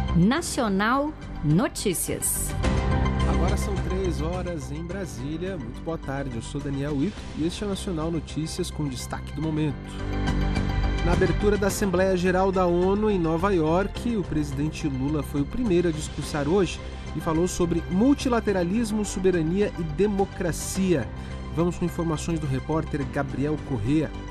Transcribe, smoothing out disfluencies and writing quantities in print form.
Nacional Notícias. Agora são 3h em Brasília. Muito boa tarde, eu sou Daniel Ito e este é o Nacional Notícias com destaque do momento. Na abertura da Assembleia Geral da ONU em Nova York, o presidente Lula foi o primeiro a discursar hoje e falou sobre multilateralismo, soberania e democracia. Vamos com informações do repórter Gabriel Corrêa.